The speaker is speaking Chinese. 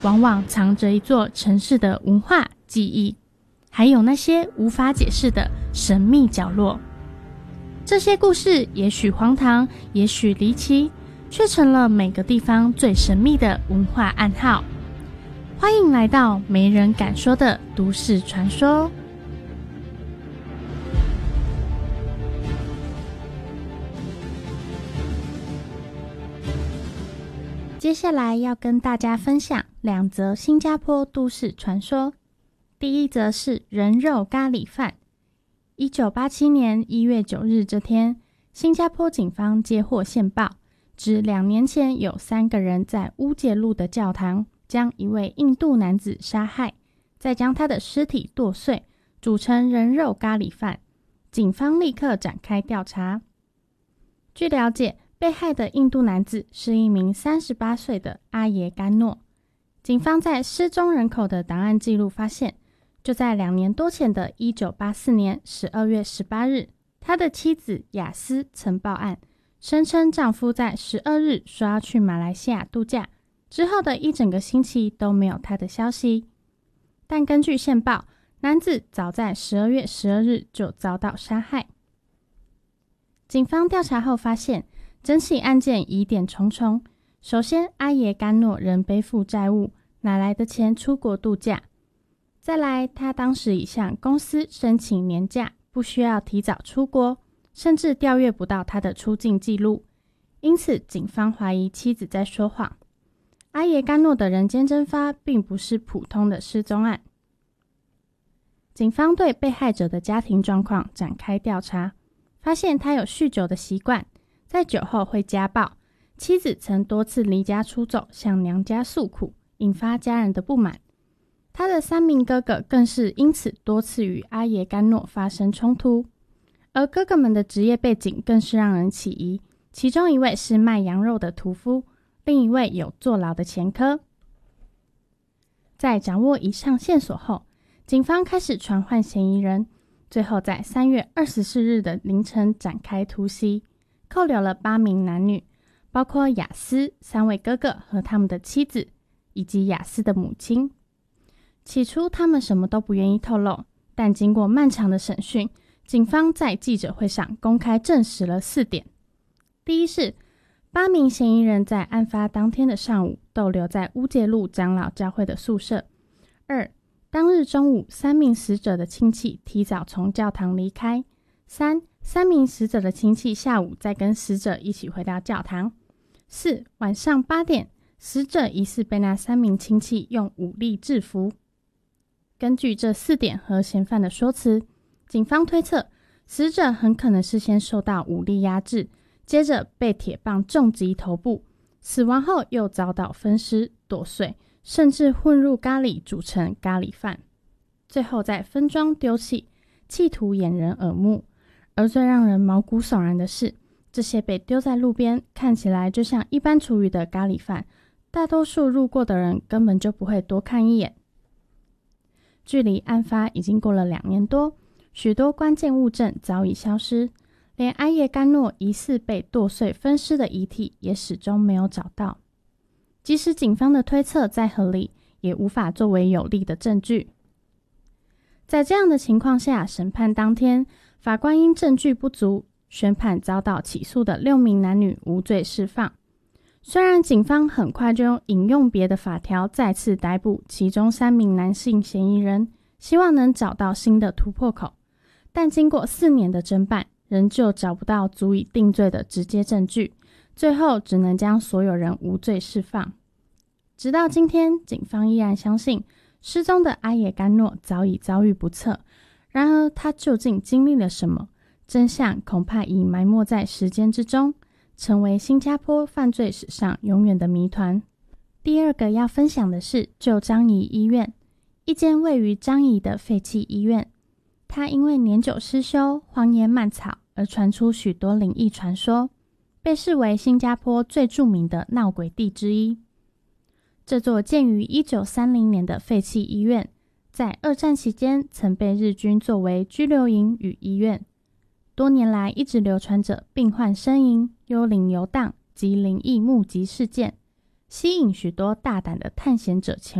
往往藏着一座城市的文化记忆，还有那些无法解释的神秘角落。这些故事也许荒唐，也许离奇，却成了每个地方最神秘的文化暗号。欢迎来到没人敢说的都市传说。接下来要跟大家分享2则新加坡都市传说。第一则是人肉咖喱饭。1987年1月9日这天，新加坡警方接获线报，指2年前有3个人在乌节路的教堂将一位印度男子杀害，再将他的尸体剁碎，煮成人肉咖喱饭。警方立刻展开调查。据了解，被害的印度男子是一名38岁的阿耶甘诺。警方在失踪人口的档案记录发现，就在2年多前的1984年12月18日，他的妻子雅斯曾报案，声称丈夫在12日说要去马来西亚度假，之后的一整个星期都没有他的消息。但根据线报，男子早在12月12日就遭到杀害。警方调查后发现，整起案件疑点重重。首先，阿耶甘诺仍背负债务，哪来的钱出国度假？再来，他当时已向公司申请年假，不需要提早出国，甚至调阅不到他的出境记录。因此，警方怀疑妻子在说谎。阿耶甘诺的人间蒸发并不是普通的失踪案。警方对被害者的家庭状况展开调查，发现他有酗酒的习惯，在酒后会家暴，妻子曾多次离家出走，向娘家诉苦，引发家人的不满。他的3名哥哥更是因此多次与阿耶甘诺发生冲突，而哥哥们的职业背景更是让人起疑，其中一位是卖羊肉的屠夫，另一位有坐牢的前科。在掌握以上线索后，警方开始传唤嫌疑人，最后在3月24日的凌晨展开突袭，扣留了8名男女，包括雅斯、3位哥哥和他们的妻子，以及雅斯的母亲。起初他们什么都不愿意透露，但经过漫长的审讯，警方在记者会上公开证实了4点。第一是8名嫌疑人在案发当天的上午逗留在乌节路长老教会的宿舍。2、当日中午3名死者的亲戚提早从教堂离开。3名死者的亲戚下午再跟死者一起回到教堂。4晚上8点，死者疑似被那3名亲戚用武力制服。根据这4点和嫌犯的说辞，警方推测死者很可能是先受到武力压制，接着被铁棒重击头部，死亡后又遭到分尸、剁碎，甚至混入咖喱煮成咖喱饭，最后再分装丢弃，企图掩人耳目。而最让人毛骨悚然的是，这些被丢在路边，看起来就像一般厨余的咖喱饭，大多数路过的人根本就不会多看一眼。距离案发已经过了2年多，许多关键物证早已消失，连阿耶甘诺疑似被剁碎分尸的遗体也始终没有找到。即使警方的推测再合理，也无法作为有力的证据。在这样的情况下，审判当天，法官因证据不足，宣判遭到起诉的6名男女无罪释放。虽然警方很快就引用别的法条再次逮捕其中3名男性嫌疑人，希望能找到新的突破口，但经过4年的侦办，仍旧找不到足以定罪的直接证据，最后只能将所有人无罪释放。直到今天，警方依然相信失踪的阿耶甘诺早已遭遇不测，然而他究竟经历了什么？真相恐怕已埋没在时间之中，成为新加坡犯罪史上永远的谜团。第2个要分享的是旧樟宜医院，一间位于樟宜的废弃医院。它因为年久失修、荒烟蔓草而传出许多灵异传说，被视为新加坡最著名的闹鬼地之一。这座建于1930年的废弃医院，在2战期间曾被日军作为拘留营与医院，多年来一直流传着病患呻吟、幽灵游荡及灵异目击事件， 吸引许多大胆的探险者前